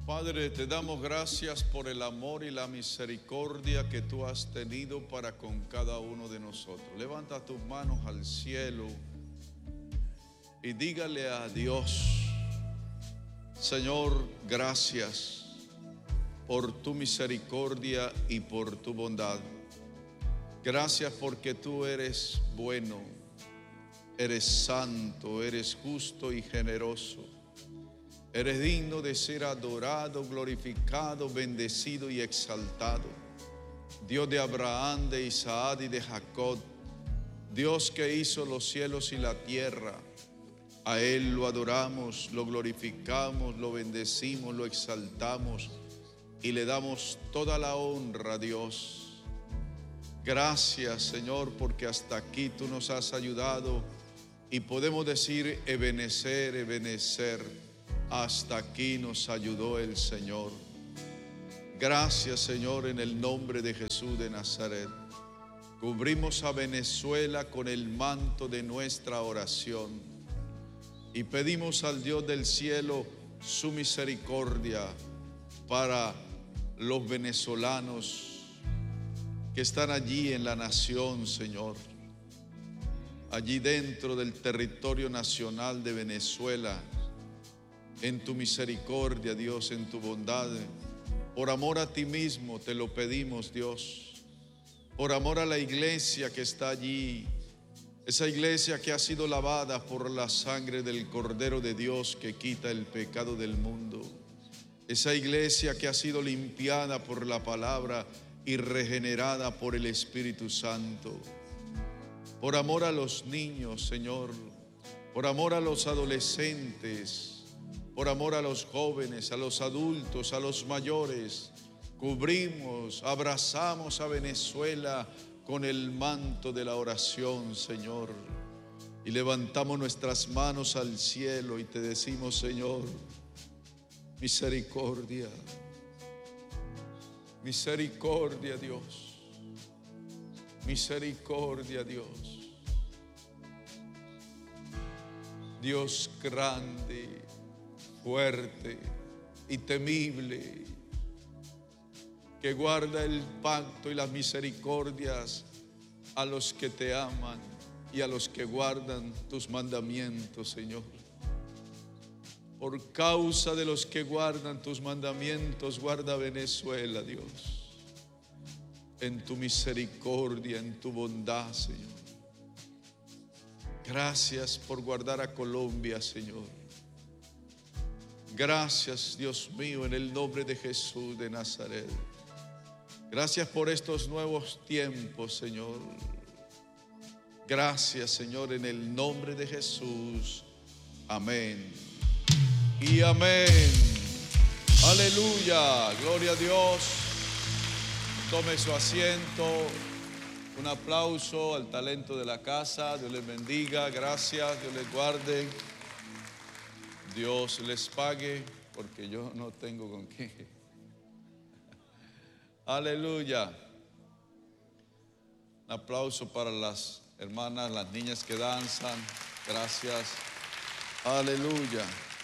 Padre, te damos gracias por el amor y la misericordia que tú has tenido para con cada uno de nosotros. Levanta tus manos al cielo y dígale a Dios: Señor, gracias por tu misericordia y por tu bondad. Gracias porque tú eres bueno, eres santo, eres justo y generoso. Eres digno de ser adorado, glorificado, bendecido y exaltado. Dios de Abraham, de Isaac y de Jacob, Dios que hizo los cielos y la tierra. A Él lo adoramos, lo glorificamos, lo bendecimos, lo exaltamos y le damos toda la honra a Dios. Gracias, Señor, porque hasta aquí tú nos has ayudado y podemos decir: Ebenezer, Ebenezer. Hasta aquí nos ayudó el Señor. Gracias, Señor, en el nombre de Jesús de Nazaret. Cubrimos a Venezuela con el manto de nuestra oración y pedimos al Dios del cielo su misericordia para los venezolanos que están allí en la nación, Señor. Allí dentro del territorio nacional de Venezuela. En tu misericordia, Dios, en tu bondad, por amor a ti mismo te lo pedimos, Dios, por amor a la iglesia que está allí, esa iglesia que ha sido lavada por la sangre del Cordero de Dios que quita el pecado del mundo, esa iglesia que ha sido limpiada por la palabra y regenerada por el Espíritu Santo, por amor a los niños, Señor, por amor a los adolescentes, por amor a los jóvenes, a los adultos, a los mayores. Cubrimos, abrazamos a Venezuela con el manto de la oración, Señor. Y levantamos nuestras manos al cielo y te decimos: Señor, misericordia. Misericordia, Dios. Misericordia, Dios. Dios grande, fuerte y temible, que guarda el pacto y las misericordias a los que te aman y a los que guardan tus mandamientos, Señor. Por causa de los que guardan tus mandamientos, guarda Venezuela, Dios, en tu misericordia, en tu bondad, Señor. Gracias por guardar a Colombia, Señor. Gracias, Dios mío, en el nombre de Jesús de Nazaret. Gracias por estos nuevos tiempos, Señor. Gracias, Señor, en el nombre de Jesús. Amén y amén. Aleluya, gloria a Dios. Tome su asiento. Un aplauso al talento de la casa. Dios les bendiga. Gracias, Dios les guarde. Dios les pague, porque yo no tengo con qué. Aleluya. Un aplauso para las hermanas, las niñas que danzan. Gracias. Aleluya.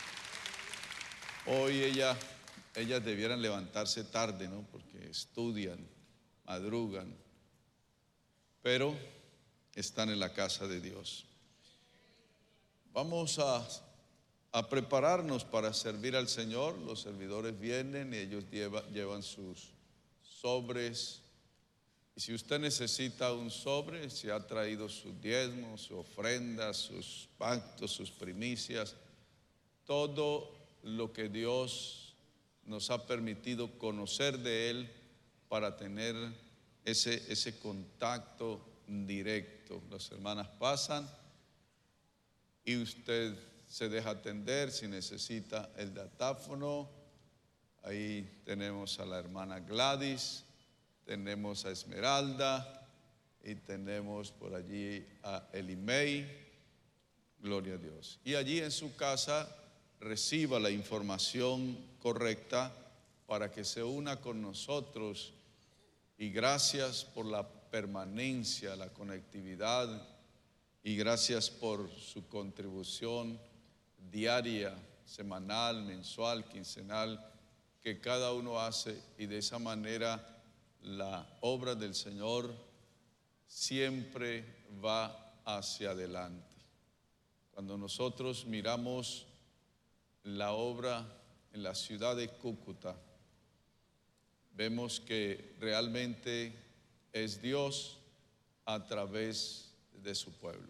Hoy ellas debieran levantarse tarde, ¿no? Porque estudian, madrugan, pero están en la casa de Dios. Vamos a prepararnos para servir al Señor. Los servidores vienen y ellos llevan sus sobres. Y si usted necesita un sobre, si ha traído sus diezmos, sus ofrendas, sus pactos, sus primicias, todo lo que Dios nos ha permitido conocer de Él para tener ese contacto directo. Las hermanas pasan y usted se deja atender. Si necesita el datáfono, ahí tenemos a la hermana Gladys, tenemos a Esmeralda y tenemos por allí a Elimei. Gloria a Dios. Y allí en su casa reciba la información correcta para que se una con nosotros. Y gracias por la permanencia, la conectividad, y gracias por su contribución diaria, semanal, mensual, quincenal, que cada uno hace, y de esa manera la obra del Señor siempre va hacia adelante. Cuando nosotros miramos la obra en la ciudad de Cúcuta, vemos que realmente es Dios a través de su pueblo.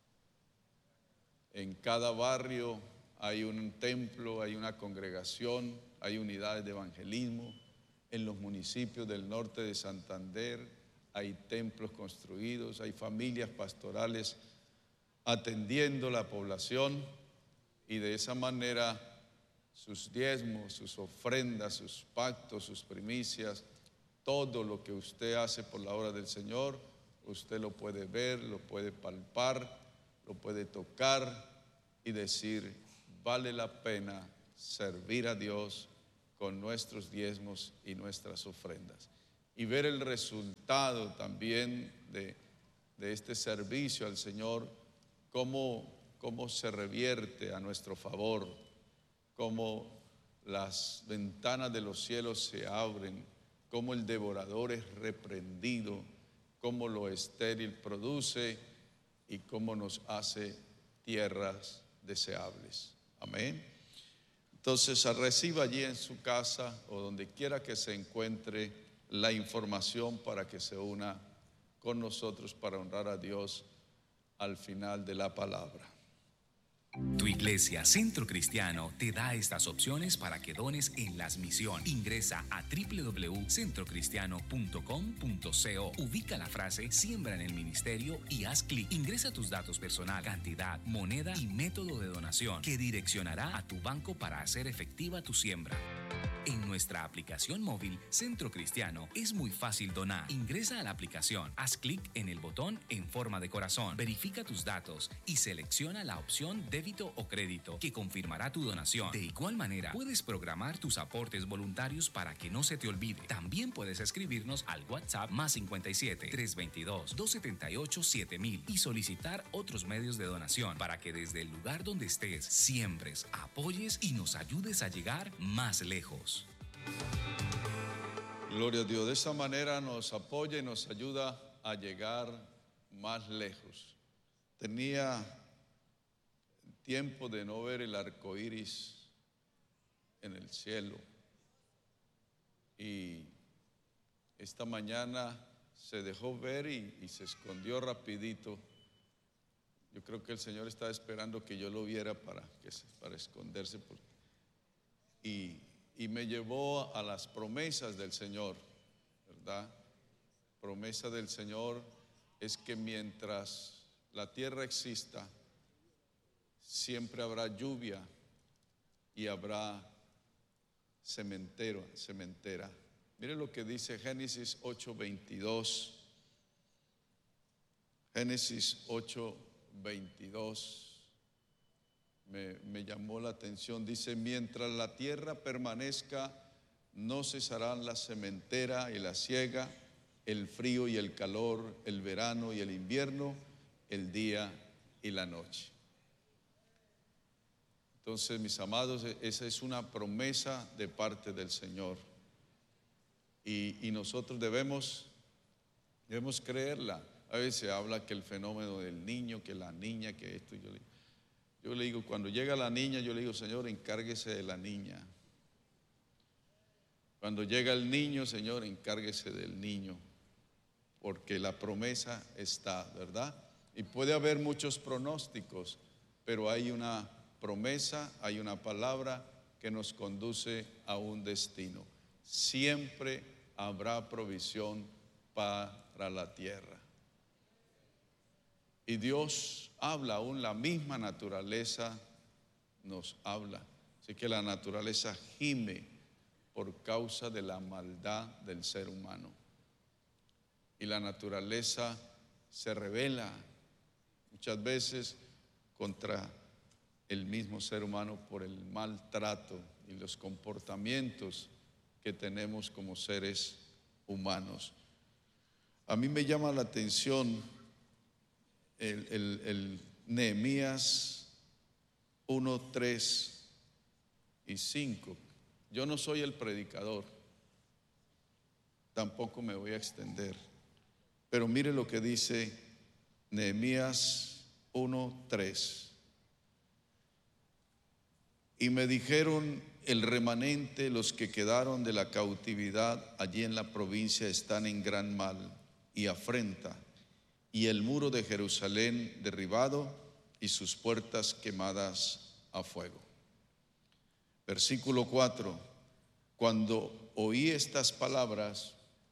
En cada barrio hay un templo, hay una congregación, hay unidades de evangelismo. En los municipios del norte de Santander hay templos construidos, hay familias pastorales atendiendo la población, y de esa manera sus diezmos, sus ofrendas, sus pactos, sus primicias, todo lo que usted hace por la obra del Señor, usted lo puede ver, lo puede palpar, lo puede tocar y decir: vale la pena servir a Dios con nuestros diezmos y nuestras ofrendas. Y ver el resultado también de este servicio al Señor, cómo se revierte a nuestro favor, cómo las ventanas de los cielos se abren, cómo el devorador es reprendido, cómo lo estéril produce y cómo nos hace tierras deseables. Amén. Entonces, reciba allí en su casa o donde quiera que se encuentre la información para que se una con nosotros para honrar a Dios al final de la palabra. Tu iglesia Centro Cristiano te da estas opciones para que dones en las misiones. Ingresa a www.centrocristiano.com.co. Ubica la frase Siembra en el Ministerio y haz clic. Ingresa tus datos personal, cantidad, moneda y método de donación que direccionará a tu banco para hacer efectiva tu siembra. En nuestra aplicación móvil Centro Cristiano es muy fácil donar. Ingresa a la aplicación, haz clic en el botón en forma de corazón, verifica tus datos y selecciona la opción débito o crédito que confirmará tu donación. De igual manera, puedes programar tus aportes voluntarios para que no se te olvide. También puedes escribirnos al WhatsApp +57 322 278 7000 y solicitar otros medios de donación para que desde el lugar donde estés siembres, apoyes y nos ayudes a llegar más lejos. Gloria a Dios. De esa manera nos apoya y nos ayuda a llegar más lejos. Tenía tiempo de no ver el arco iris en el cielo, y esta mañana se dejó ver y se escondió rapidito. Yo creo que el Señor estaba esperando que yo lo viera para esconderse, y me llevó a las promesas del Señor, ¿verdad? Promesa del Señor es que mientras la tierra exista, siempre habrá lluvia y habrá cementera. Mire lo que dice Génesis 8:22. Génesis 8:22. Me llamó la atención. Dice: mientras la tierra permanezca, no cesarán la sementera y la siega, el frío y el calor, el verano y el invierno, el día y la noche. Entonces, mis amados, esa es una promesa de parte del Señor, y nosotros debemos creerla. A veces se habla que el fenómeno del niño, que la niña, que esto. Yo le digo, cuando llega la niña, yo le digo: Señor, encárguese de la niña. Cuando llega el niño, Señor, encárguese del niño, porque la promesa está, ¿verdad? Y puede haber muchos pronósticos, pero hay una promesa, hay una palabra que nos conduce a un destino. Siempre habrá provisión para la tierra. Y Dios habla, aún la misma naturaleza nos habla. Así que la naturaleza gime por causa de la maldad del ser humano. Y la naturaleza se rebela muchas veces contra el mismo ser humano por el maltrato y los comportamientos que tenemos como seres humanos. A mí me llama la atención el Nehemías 1, 3 y 5. Yo no soy el predicador, tampoco me voy a extender, pero mire lo que dice Nehemías 1:3. Y me dijeron: el remanente, los que quedaron de la cautividad allí en la provincia, están en gran mal y afrenta, y el muro de Jerusalén derribado y sus puertas quemadas a fuego. Versículo 4. Cuando oí estas palabras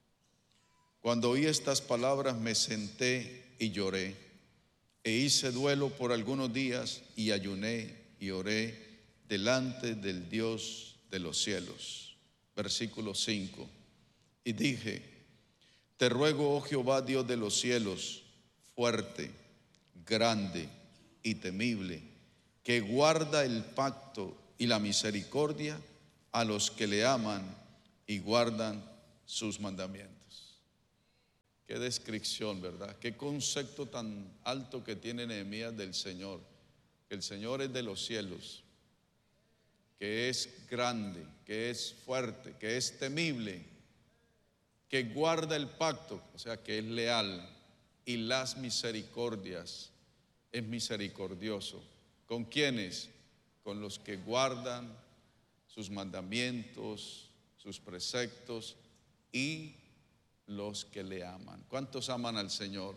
me senté y lloré, e hice duelo por algunos días, y ayuné y oré delante del Dios de los cielos. Versículo 5. Y dije: te ruego, oh Jehová, Dios de los cielos, fuerte, grande y temible, que guarda el pacto y la misericordia a los que le aman y guardan sus mandamientos. Qué descripción, ¿verdad? Qué concepto tan alto que tiene Nehemías del Señor. Que el Señor es de los cielos, que es grande, que es fuerte, que es temible, que guarda el pacto, o sea, que es leal, y las misericordias, es misericordioso. ¿Con quiénes? Con los que guardan sus mandamientos, sus preceptos, y los que le aman. ¿Cuántos aman al Señor?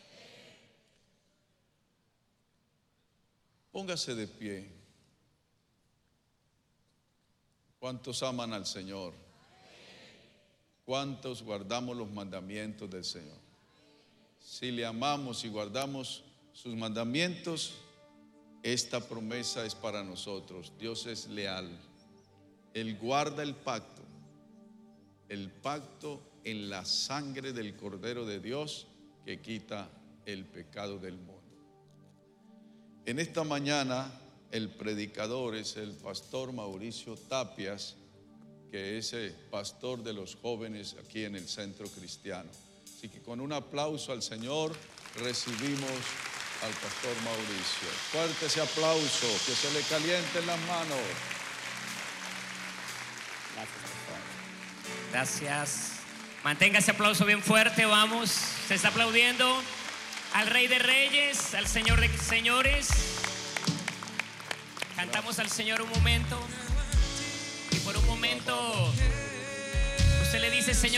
Póngase de pie. ¿Cuántos aman al Señor? ¿Cuántos guardamos los mandamientos del Señor? Si le amamos y guardamos sus mandamientos, esta promesa es para nosotros. Dios es leal. Él guarda el pacto en la sangre del Cordero de Dios que quita el pecado del mundo. En esta mañana el predicador es el pastor Mauricio Tapias, que es el pastor de los jóvenes aquí en el Centro Cristiano. Así que con un aplauso al Señor recibimos al pastor Mauricio. Fuerte ese aplauso, que se le calienten las manos. Gracias, pastor. Gracias. Mantenga ese aplauso bien fuerte, vamos. Se está aplaudiendo al Rey de Reyes, al Señor de Señores. Cantamos al Señor un momento, y por un momento usted le dice: Señor,